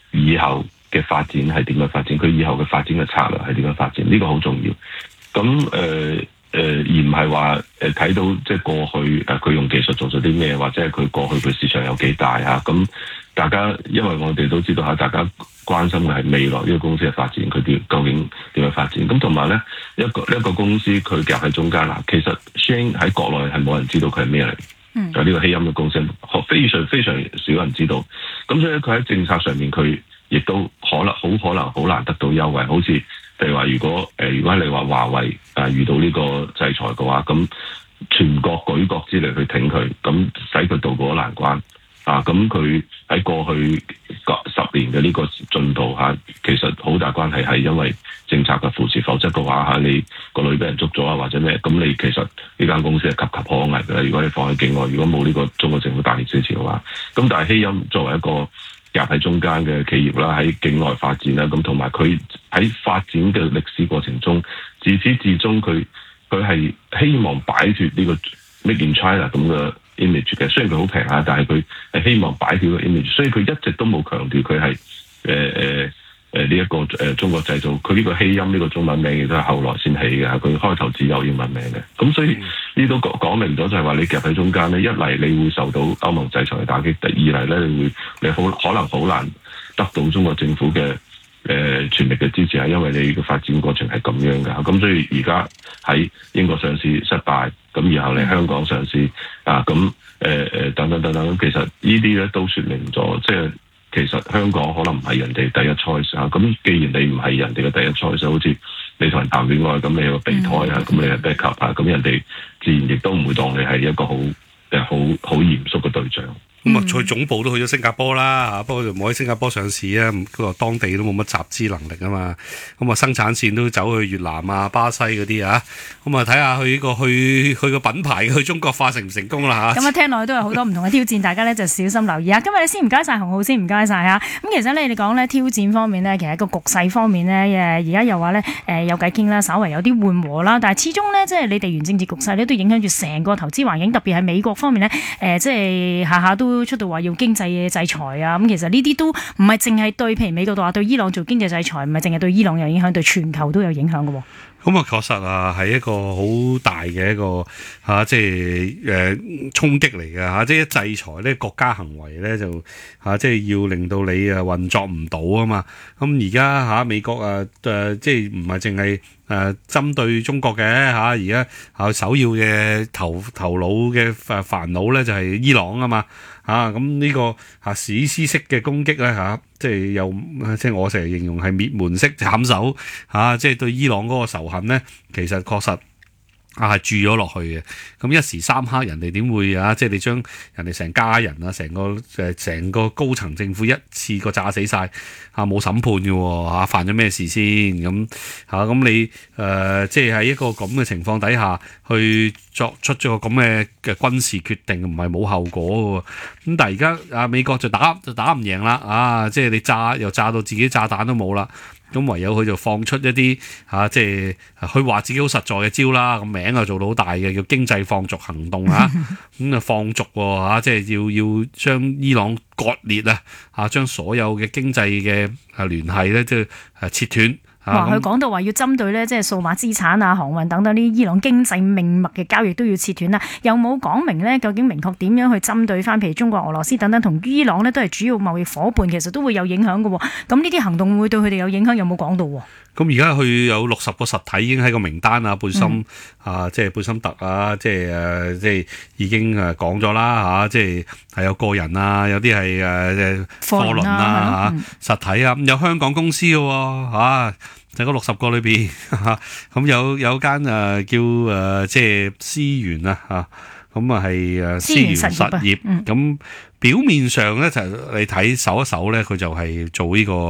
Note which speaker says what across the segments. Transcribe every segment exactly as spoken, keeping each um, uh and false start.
Speaker 1: 以後嘅發展係點樣發展，佢以後嘅發展嘅策略係點樣發展，呢、這個好重要。咁誒誒，而唔係話誒睇到即係過去誒佢、呃、用技術做咗啲咩，或者係佢過去佢市場有幾大嚇。咁、啊、大家因為我哋都知道嚇，大家關心嘅係未來呢個公司嘅發展，佢點究竟點樣發展？咁同埋咧一個一個公司佢夾喺中間啦，其實 Shein 喺國內係冇人知道佢係咩嚟。嗯、就呢個希音嘅公司，非常非常少人知道。咁所以佢喺政策上面，佢亦都可能好可能好難得到優惠。好似譬如話，如果誒、呃、如果你話華為誒、呃、遇到呢個制裁嘅話，咁全國舉國之力去挺佢，咁使佢渡過難關。啊，咁佢喺過去十年嘅呢個進度嚇、啊，其實好大關係係因為政策嘅扶持，否則嘅話嚇、啊，你個女俾人捉咗啊，或者咩，咁你其實呢間公司係岌岌可危嘅。如果你放喺境外，如果冇呢個中國政府大力支持嘅話，咁但係希音作為一個夾喺中間嘅企業啦，喺境內發展啦，咁同埋佢喺發展嘅歷史過程中，自始至終佢佢係希望擺脫呢個 Made in China 咁嘅 image 嘅，雖然佢好平啊，但係佢係希望擺脫個 image，所以佢一直都冇強調佢係誒誒誒呢一個誒、呃、中國製造。佢呢個希音呢個中文名亦都係後來先起嘅，佢開頭只有英文名嘅。咁所以呢都講講明咗就係話你夾喺中間咧，一嚟你會受到歐盟制裁嘅打擊，第二嚟咧你會你好可能好難得到中國政府嘅誒、呃、全力嘅支持，係因為你嘅發展過程係咁樣嘅。咁所以而家喺英國上市失敗。咁然後嚟香港上市啊，咁誒誒等等等等，其實呢啲咧都説明咗，即係其實香港可能唔係人哋第一 choice 啊。咁既然你唔係人哋嘅第一 choice，好似你同人談戀愛咁，你有個備胎啊，咁你係 backup 啊，咁人哋自然亦都唔會當你係一個好誒好好嚴肅嘅對象。
Speaker 2: 咁啊，佢總部都去咗新加坡啦嚇，不過就冇喺新加坡上市啊。佢話當地都冇乜集資能力啊嘛。咁啊，生產線都走去越南啊、巴西嗰啲啊。咁啊，睇下佢呢個去去個品牌去中國化成唔成功啦嚇。
Speaker 3: 咁啊，聽落去都有好多唔同嘅挑戰，大家咧就小心留意啊。今日咧先唔該晒洪灝，先唔該晒嚇。咁其實咧，你講咧挑戰方面咧，其實個局勢方面咧，誒而家又話咧誒有偈傾啦，稍為有啲緩和啦。但係始終咧，即係你地緣政治局勢咧，都影響住成個投資環境，特別係美國方面咧，誒、呃、即係下下都出到話要經濟嘅制裁啊。咁其實呢啲都唔係淨係對，譬如美國度話對伊朗做經濟制裁，唔係淨係對伊朗有影響，對全球都有影響嘅喎。
Speaker 2: 咁啊，確實啊，係一個好大嘅一個嚇、啊，即係誒、呃、衝擊嚟嘅嚇，即係一制裁咧國家行為咧就嚇、啊，即係要令到你啊運作唔到啊嘛。咁而家嚇美國啊誒、呃，即係唔係淨係誒針對中國嘅嚇，而家嚇首要嘅頭頭腦嘅誒煩惱咧就係伊朗啊嘛。啊，咁呢個嚇史詩式嘅攻擊咧嚇，即係又即係我成日形容係滅門式斬首嚇，即係對伊朗嗰個仇恨咧，其實確實啊係注咗落去嘅。咁一時三刻人哋點會啊？即係你將人哋成家人啊，成個誒成個高層政府一次過炸死晒，嚇，冇審判嘅喎嚇，犯咗咩事先咁嚇？咁你誒即係喺一個咁嘅情況底下去作出咗個咁嘅嘅軍事決定，唔係冇後果嘅喎。咁但係而家啊美國就打就打唔贏啦啊！即係你炸又炸到自己炸彈都冇啦。咁唯有佢就放出一啲嚇、啊，即係佢話自己好實在嘅招啦，個名啊做到好大嘅，叫經濟放逐行動啊，咁啊放逐喎、啊、即係要要將伊朗割裂啊，嚇將所有嘅經濟嘅啊聯繫咧，即係誒切斷。
Speaker 3: 話佢講到話要針對咧，即係數碼資產啊、航運等等啲伊朗經濟命脈嘅交易都要切斷啦。有冇講明咧？究竟明確點樣去針對翻？譬如中國、俄羅斯等等同伊朗咧都係主要貿易夥伴，其實都會有影響嘅喎。咁呢啲行動會對佢哋有影響？有冇講到？
Speaker 2: 咁而家佢有六十個實體已經喺個名單啊，貝森、嗯、啊，即係貝森特啊，即係誒，即係已經誒講咗啦嚇，即係係有個人啊，有啲係誒貨輪啊嚇，實體啊，咁有香港公司嘅喎嚇。就嗰六十個裏邊，咁有有間誒、呃、叫誒、呃、即係思源啊嚇，咁啊係誒思源實業，咁、嗯、表面上咧就你睇搜一搜咧，佢就係做呢個誒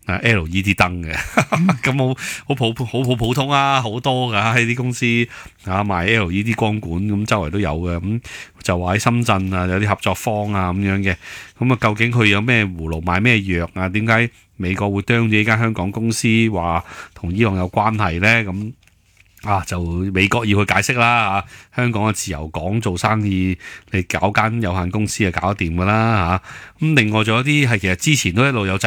Speaker 2: L E D 燈嘅，咁好好普好好普通啊，好多㗎喺啲公司啊賣 L E D 光管，咁周圍都有嘅，咁就話喺深圳啊有啲合作方啊咁樣嘅，咁啊究竟佢有咩葫蘆賣咩藥啊？點解美國會啄住呢間香港公司話同伊朗有關係咧？咁啊就美國要去解釋啦嚇，香港嘅自由港做生意，你搞間有限公司就搞得掂噶啦嚇。咁另外仲有啲係其實之前都一路有